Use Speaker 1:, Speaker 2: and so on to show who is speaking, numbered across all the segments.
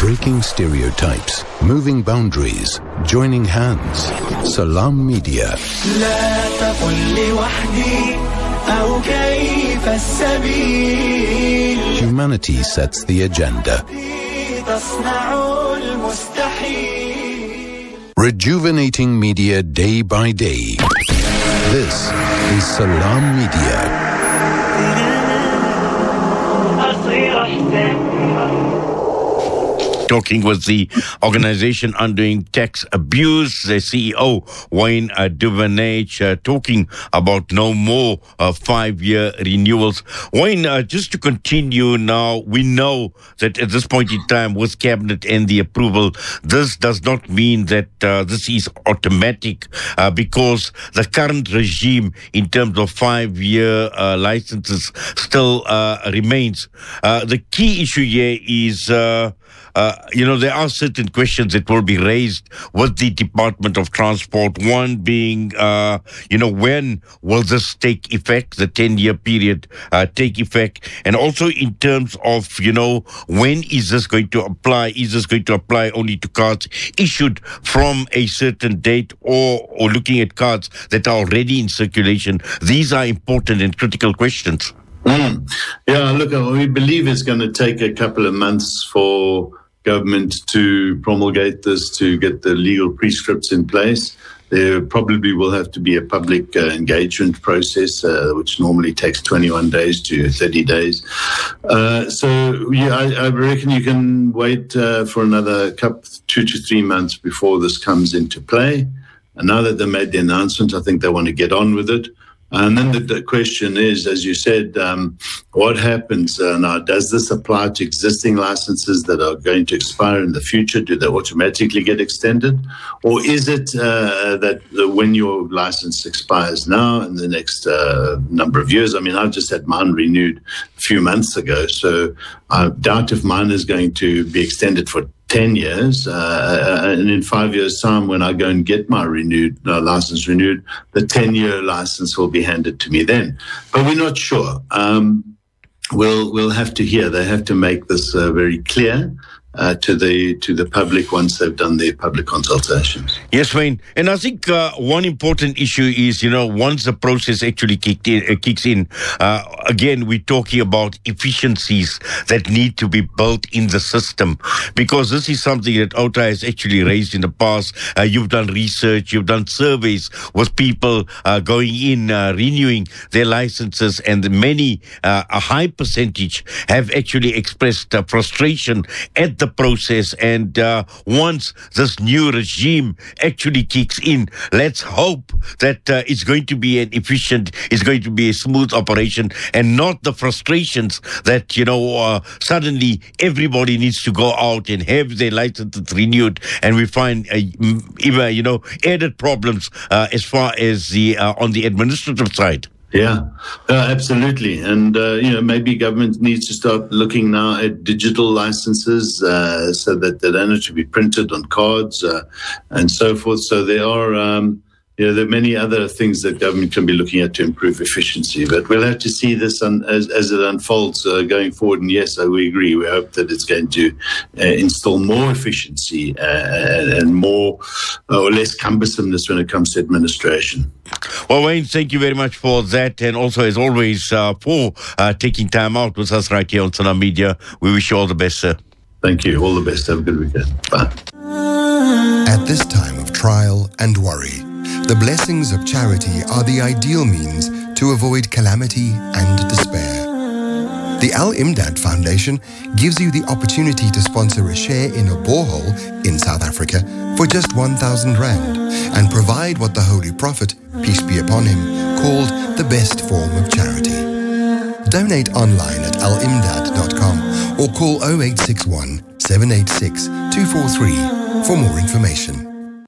Speaker 1: Breaking stereotypes, moving boundaries, joining hands. Salam Media.
Speaker 2: لا تقل لي وحدي أو كيف السبيل.
Speaker 1: Humanity sets the agenda.
Speaker 2: تصنع المستحيل.
Speaker 1: Rejuvenating media day by day. This is Salam Media.
Speaker 3: Talking with the organization undoing tax abuse, the CEO, Wayne Duvernay, talking about no more 5-year renewals. Wayne, just to continue now, we know that at this point in time with Cabinet and the approval, this does not mean that this is automatic because the current regime in terms of 5-year licenses still remains. The key issue here is there are certain questions that will be raised with the Department of Transport. One being, when will this take effect, the 10-year period take effect? And also in terms of, when is this going to apply? Is this going to apply only to cards issued from a certain date or looking at cards that are already in circulation? These are important and critical questions.
Speaker 4: Yeah, look, we believe it's going to take a couple of months for government to promulgate this, to get the legal prescripts in place. There probably will have to be a public engagement process, which normally takes 21 days to 30 days. I reckon you can wait for another 2 to 3 months before this comes into play. And now that they made the announcement, I think they want to get on with it. And then the question is, as you said, what happens now? Does this apply to existing licenses that are going to expire in the future? Do they automatically get extended? Or is it that when your license expires now in the next number of years? I mean, I've just had mine renewed a few months ago, so I doubt if mine is going to be extended for 10 years, and in 5 years' time, when I go and get my license renewed, the 10-year license will be handed to me then. But we're not sure. We'll have to hear. They have to make this very clear to the public once they've done their public consultations.
Speaker 3: Yes, Wayne. And I think one important issue is, once the process actually kicks in, again, we're talking about efficiencies that need to be built in the system, because this is something that OTA has actually raised in the past. You've done research, you've done surveys with people going in, renewing their licenses, and many, a high percentage, have actually expressed frustration at the process. And once this new regime actually kicks in, let's hope that it's going to be an efficient, it's going to be a smooth operation, and not the frustrations that suddenly everybody needs to go out and have their licenses renewed, and we find even added problems as far as the on the administrative side.
Speaker 4: Yeah, absolutely. And, maybe government needs to start looking now at digital licenses so that they don't have to be printed on cards and so forth. So there are there are many other things that government can be looking at to improve efficiency. But we'll have to see this as it unfolds going forward. And yes, we agree. We hope that it's going to install more efficiency and more or less cumbersomeness when it comes to administration.
Speaker 3: Well, Wayne, thank you very much for that. And also, as always, for taking time out with us right here on Salam Media. We wish you all the best, sir.
Speaker 4: Thank you. All the best. Have a good weekend. Bye.
Speaker 5: At this time of trial and worry, the blessings of charity are the ideal means to avoid calamity and despair. The Al-Imdad Foundation gives you the opportunity to sponsor a share in a borehole in South Africa for just 1,000 rand and provide what the Holy Prophet, peace be upon him, called the best form of charity. Donate online at alimdad.com or call 0861 786 243 for more information.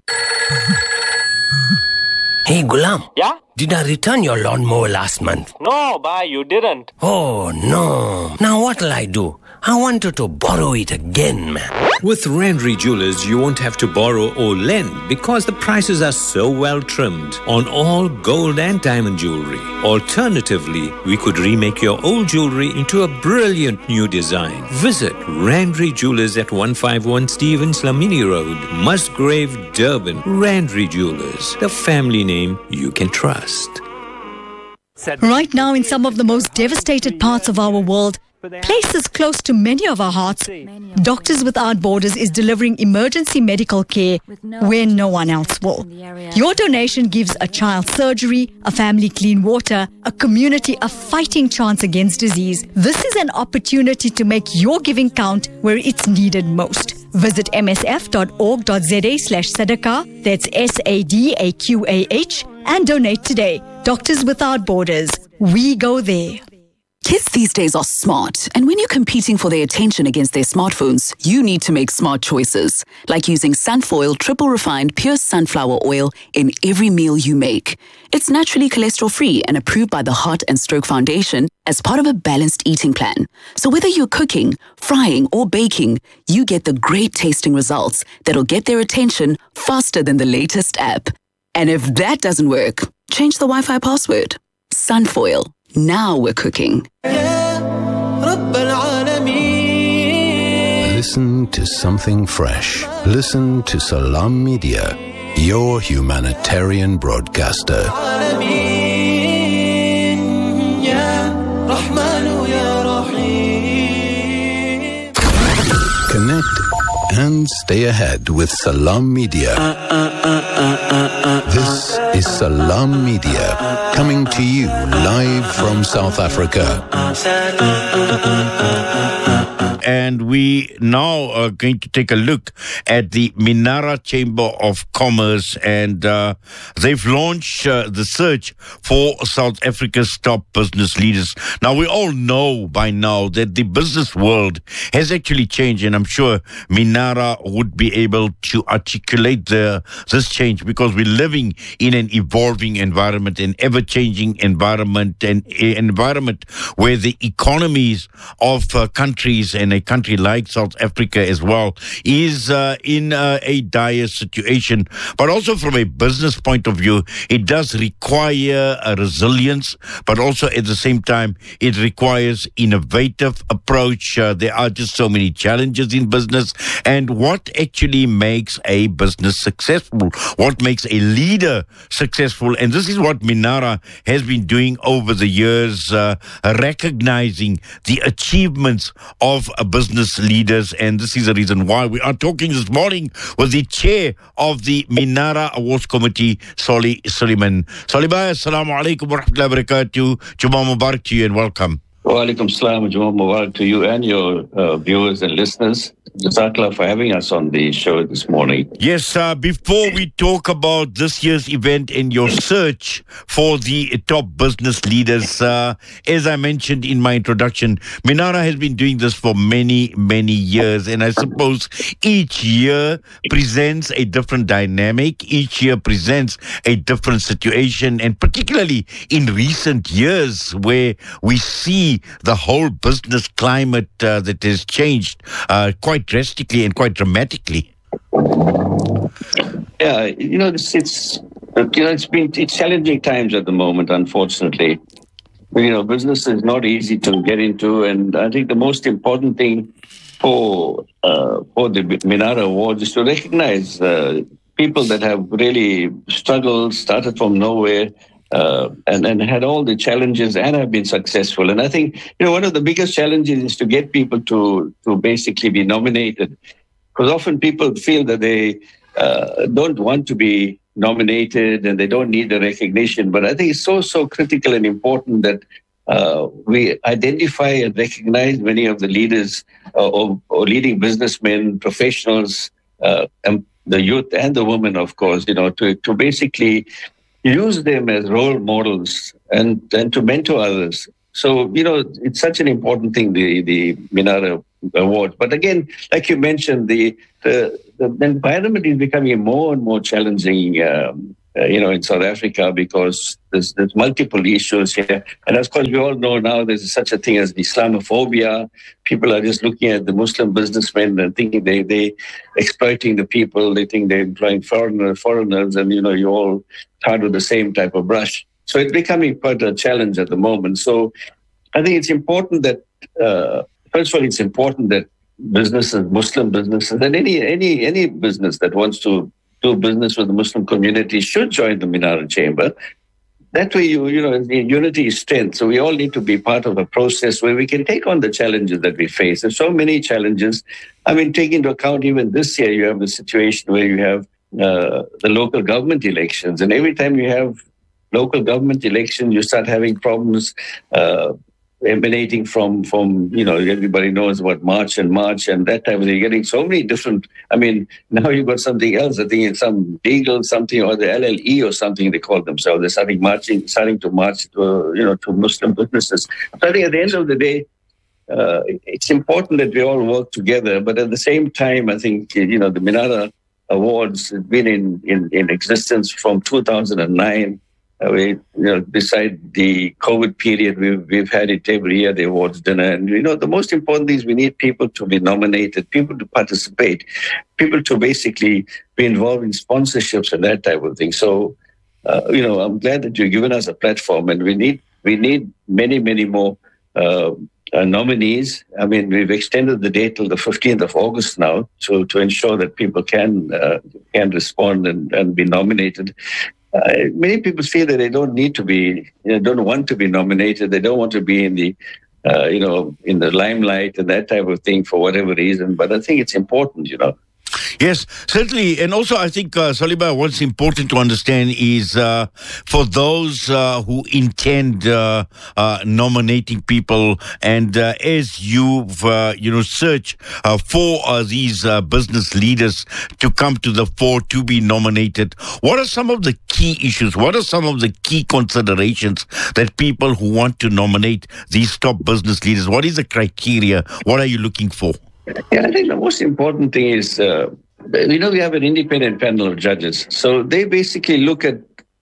Speaker 6: Hey, Gulam.
Speaker 7: Yeah?
Speaker 6: Did I return your lawnmower last month?
Speaker 7: No, bye, you didn't.
Speaker 6: Oh, no. Now what'll I do? I wanted to borrow it again, man.
Speaker 7: With Randry Jewelers, you won't have to borrow or lend because the prices are so well trimmed on all gold and diamond jewelry. Alternatively, we could remake your old jewelry into a brilliant new design. Visit Randry Jewelers at 151 Stevens Lamini Road, Musgrave, Durban. Randry Jewelers, the family name you can trust.
Speaker 8: Right now, in some of the most devastated parts of our world, places close to many of our hearts, Doctors Without Borders is delivering emergency medical care where no one else will. Your donation gives a child surgery, a family clean water, a community a fighting chance against disease. This is an opportunity to make your giving count where it's needed most. Visit msf.org.za/sadaqah, that's SADAQAH, and donate today. Doctors Without Borders. We go there.
Speaker 9: Kids these days are smart, and when you're competing for their attention against their smartphones, you need to make smart choices, like using Sunfoil triple refined pure sunflower oil in every meal you make. It's naturally cholesterol-free and approved by the Heart and Stroke Foundation as part of a balanced eating plan. So whether you're cooking, frying, or baking, you get the great tasting results that'll get their attention faster than the latest app. And if that doesn't work, change the Wi-Fi password. Sunfoil. Now we're cooking.
Speaker 1: Listen to something fresh. Listen to Salam Media, your humanitarian broadcaster. Connect and stay ahead with Salam Media. This is Salam Media, coming to you live from South Africa.
Speaker 3: And we now are going to take a look at the Minara Chamber of Commerce, and they've launched the search for South Africa's top business leaders. Now, we all know by now that the business world has actually changed, and I'm sure Minara would be able to articulate this change, because we're living in an evolving environment, an ever-changing environment, and an environment where the economies of countries, and a country like South Africa as well, is in a dire situation. But also from a business point of view, it does require a resilience, but also at the same time, it requires innovative approach. There are just so many challenges in business. And what actually makes a business successful? What makes a leader successful? And this is what Minara has been doing over the years, recognizing the achievements of business leaders. And this is the reason why we are talking this morning with the chair of the Minara Awards Committee, Solly Suleiman. Solly bhai, assalamu alaikum wa rahmatullahi wa barakatuh. Jummah Mubarak to you and welcome.
Speaker 10: Wa alaikum salam, Jummah Mubarak to you and your viewers and listeners. Jazakallah for having us on the show this morning.
Speaker 3: Yes, before we talk about this year's event and your search for the top business leaders, as I mentioned in my introduction, Minara has been doing this for many, many years. And I suppose each year presents a different dynamic. Each year presents a different situation. And particularly in recent years, where we see the whole business climate that has changed quite drastically and quite dramatically.
Speaker 10: Yeah, it's challenging times at the moment, unfortunately. Business is not easy to get into, and I think the most important thing for the Minara Awards is to recognize people that have really struggled, started from nowhere, and had all the challenges and have been successful. And I think, one of the biggest challenges is to get people to basically be nominated, because often people feel that they don't want to be nominated and they don't need the recognition. But I think it's so critical and important that we identify and recognize many of the leaders or leading businessmen, professionals, and the youth and the women, of course, to basically use them as role models and to mentor others. So, it's such an important thing, the Minara Award. But again, like you mentioned, the environment is becoming more and more challenging in South Africa, because there's multiple issues here. And of course, we all know now there's such a thing as Islamophobia. People are just looking at the Muslim businessmen and thinking they exploiting the people. They think they're employing foreigners, and, you all tar with the same type of brush. So it's becoming quite a challenge at the moment. So I think it's important that, first of all, it's important that businesses, Muslim businesses, and any business that wants to do business with the Muslim community should join the Minara Chamber. That way, unity is strength. So we all need to be part of a process where we can take on the challenges that we face. There's so many challenges. I mean, take into account even this year, you have the situation where you have the local government elections. And every time you have local government elections, you start having problems emanating from everybody knows about March and that time they're getting so many different. I mean, now you've got something else. I think it's some legal something, or the LLE or something they call themselves. They're starting to march to Muslim businesses. So I think at the end of the day, it's important that we all work together. But at the same time, I think the Minara Awards have been in existence from 2009. Beside the COVID period, we've had it every year, the awards dinner. And, the most important thing is we need people to be nominated, people to participate, people to basically be involved in sponsorships and that type of thing. So, I'm glad that you've given us a platform, and we need many, many more nominees. I mean, we've extended the date till the 15th of August now to ensure that people can respond and be nominated. Many people feel that they don't need to be, don't want to be nominated. They don't want to be in the, in the limelight and that type of thing for whatever reason. But I think it's important,
Speaker 3: Yes, certainly. And also, I think, Saliba, what's important to understand is for those who intend nominating people, and as you've, search for these business leaders to come to the fore to be nominated, what are some of the key issues? What are some of the key considerations that people who want to nominate these top business leaders, what is the criteria? What are you looking for?
Speaker 10: Yeah, I think the most important thing is, we have an independent panel of judges. So they basically look at,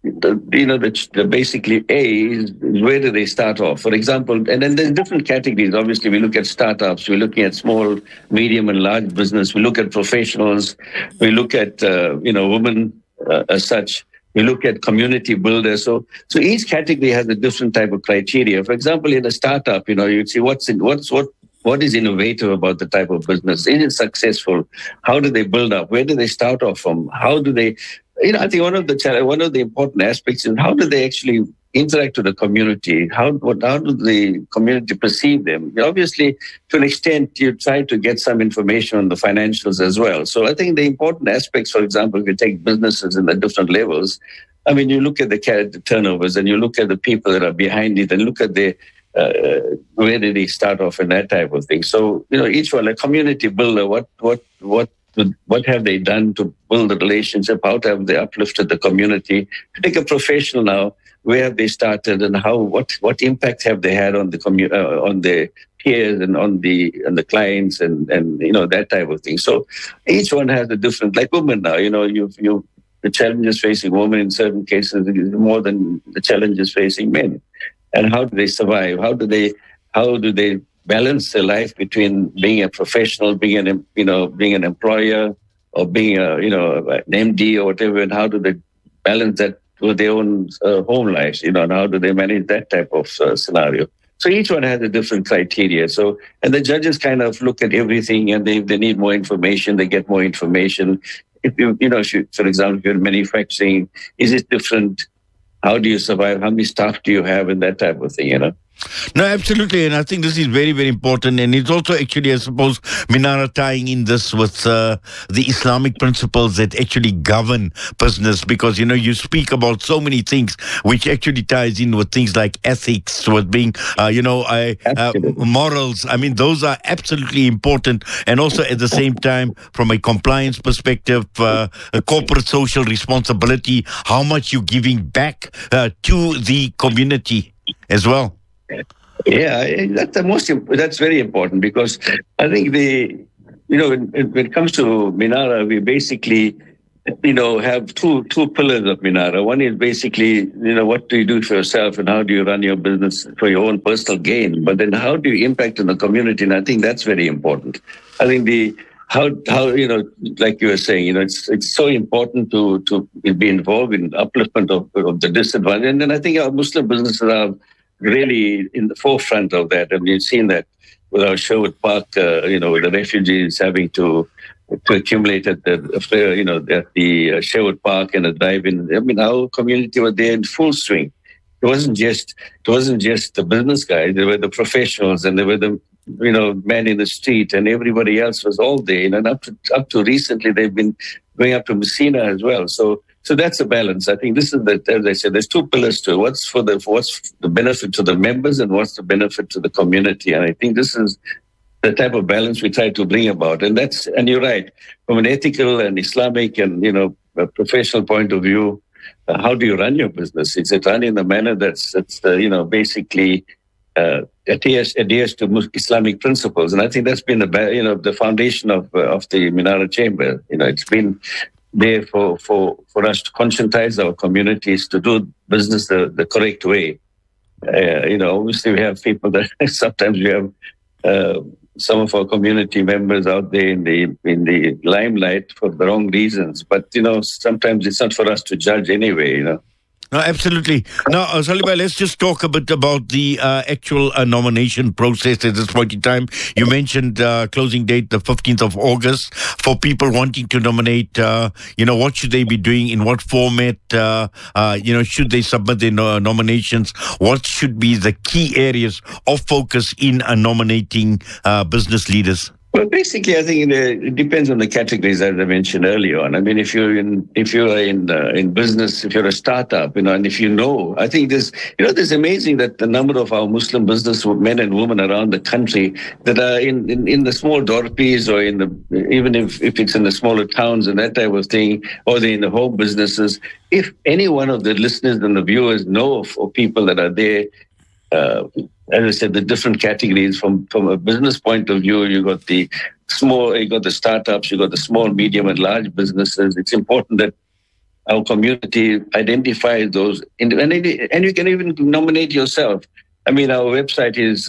Speaker 10: the basically is where do they start off? For example, and then there's different categories. Obviously, we look at startups, we're looking at small, medium, and large business. We look at professionals, we look at, women as such. We look at community builders. So each category has a different type of criteria. For example, in a startup, you'd see what is innovative about the type of business? Is it successful? How do they build up? Where do they start off from? How do they, I think one of the important aspects is how do they actually interact with the community? How do the community perceive them? Obviously, to an extent, you try to get some information on the financials as well. So I think the important aspects, for example, if you take businesses in the different levels, I mean, you look at the turnovers and you look at the people that are behind it and look at the where did they start off and that type of thing. So, each one, a community builder, what have they done to build the relationship? How have they uplifted the community? To take a professional now, where have they started and what impact have they had on the on the peers and on the clients and that type of thing. So each one has a different, like women now, the challenges facing women in certain cases is more than the challenges facing men. And how do they survive? How do they balance their life between being a professional, being an employer, or being an MD or whatever? And how do they balance that with their own home lives? And how do they manage that type of scenario? So each one has a different criteria. So, and the judges kind of look at everything, and they need more information. They get more information. If for example, if you're manufacturing, is it different? How do you survive? How many staff do you have, and that type of thing,
Speaker 3: No, absolutely. And I think this is very, very important. And it's also actually, I suppose, Minara tying in this with the Islamic principles that actually govern business. Because, you speak about so many things which actually ties in with things like ethics, with being, morals. I mean, those are absolutely important. And also at the same time, from a compliance perspective, a corporate social responsibility, how much you're giving back to the community as well.
Speaker 10: Yeah, that's very important, because I think when it comes to Minara, we basically have two pillars of Minara. One is basically, what do you do for yourself and how do you run your business for your own personal gain? But then how do you impact in the community? And I think that's very important. I think how like you were saying, it's so important to be involved in upliftment of the disadvantaged. And then I think our Muslim businesses are really in the forefront of that. And you've seen that with our Sherwood Park, with the refugees having to accumulate at the Sherwood Park and the drive-in. I mean, our community was there in full swing. It wasn't just the business guys. There were the professionals, and there were the men in the street, and everybody else was all there. And up to recently, they've been going up to Messina as well. So that's a balance. I think this is as I said, there's two pillars to it. What's the benefit to the members, and what's the benefit to the community? And I think this is the type of balance we try to bring about. And you're right, from an ethical and Islamic and a professional point of view, how do you run your business? Is it run in a manner that's basically adheres to Islamic principles? And I think that's been the foundation of the Minara Chamber. It's been there for us to conscientize our communities to do business the correct way. Obviously we have people that sometimes we have some of our community members out there in the limelight for the wrong reasons. But sometimes it's not for us to judge anyway.
Speaker 3: No, absolutely. Now, Salih, let's just talk a bit about the actual nomination process at this point in time. You mentioned closing date, the 15th of August. For people wanting to nominate, what should they be doing? In what format? Should they submit their nominations? What should be the key areas of focus in nominating business leaders?
Speaker 10: Well, basically, I think it depends on the categories, as I mentioned earlier on. I mean, if you're in business, if you're a startup, and if I think there's amazing that the number of our Muslim business men and women around the country that are in the small dorpies or even if it's in the smaller towns and that type of thing, or they're in the home businesses. If any one of the listeners and the viewers know of people that are there, as I said, the different categories from a business point of view, you got the startups, you got the small, medium, and large businesses. It's important that our community identifies those, and you can even nominate yourself. I mean, our website is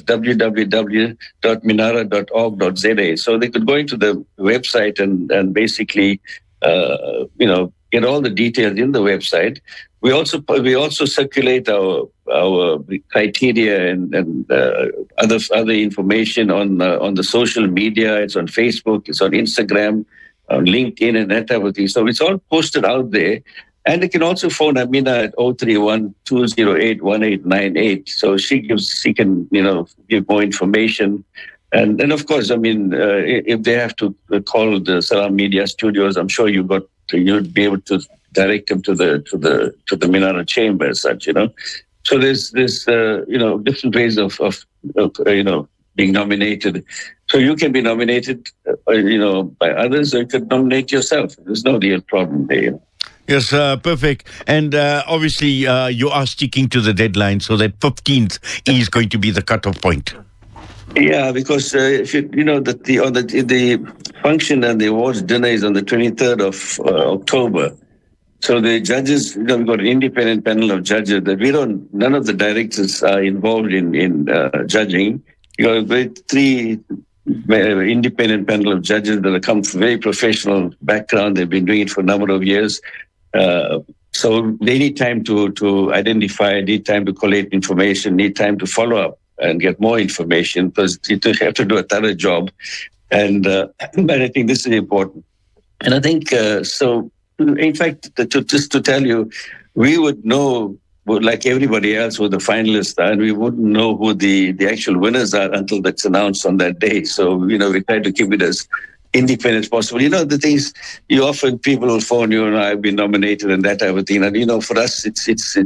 Speaker 10: www.minara.org.za. So they could go into the website and basically, get all the details in the website. We also circulate our criteria and other information on the social media. It's on Facebook, it's on Instagram, on LinkedIn, and that type of thing. So it's all posted out there. And they can also phone Amina at 031-208-1898. So she can give more information. And then, of course, I mean, if they have to call the Salam Media Studios, I'm sure you'd be able to direct them to the Minara Chamber as such, So there's different ways of being nominated. So you can be nominated, by others, or you could nominate yourself. There's no real problem there.
Speaker 3: Yes, perfect. And obviously, you are sticking to the deadline, so that 15th is going to be the cutoff point.
Speaker 10: Yeah, because if the function and the awards dinner is on the 23rd of October. So the judges, we've got an independent panel of judges that none of the directors are involved in judging. You got three independent panel of judges that have come from very professional background. They've been doing it for a number of years. So they need time to identify, need time to collate information, need time to follow up and get more information, because you have to do a thorough job. And but I think this is important. And I think, so in fact, just to tell you, we would know, like everybody else, who the finalists are, and we wouldn't know who the actual winners are until that's announced on that day. So, we try to keep it as independent as possible. The things, you often people will phone you and I've been nominated and that type of thing. And, for us, it's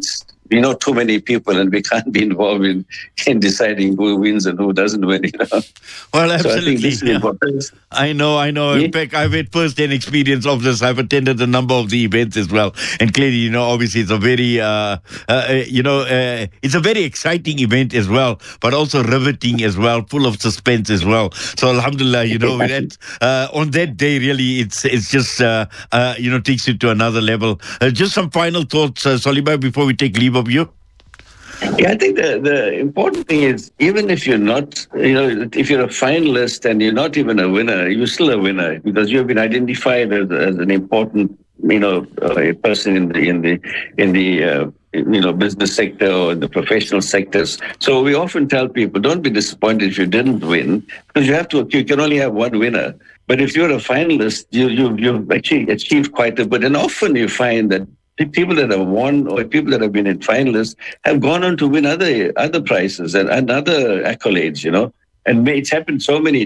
Speaker 10: we know too many people and we can't be involved in deciding who wins and who doesn't win.
Speaker 3: Well, absolutely.
Speaker 10: So I think this is important.
Speaker 3: I know.
Speaker 10: Yeah.
Speaker 3: In fact, I've had first-hand experience of this. I've attended a number of the events as well. And clearly, obviously it's a very, it's a very exciting event as well, but also riveting as well, full of suspense as well. So alhamdulillah, on that day, really, it's just, takes you to another level. Just some final thoughts, Solibai, before we take leave of you.
Speaker 10: Yeah, I think the important thing is, even if you're not, if you're a finalist and you're not even a winner, you're still a winner because you've been identified as an important, a person in the business sector or in the professional sectors. So we often tell people, don't be disappointed if you didn't win, because you can only have one winner. But if you're a finalist, you've actually achieved quite a bit. And often you find that the people that have won or people that have been in finalists have gone on to win other prizes and other accolades, And it's happened so many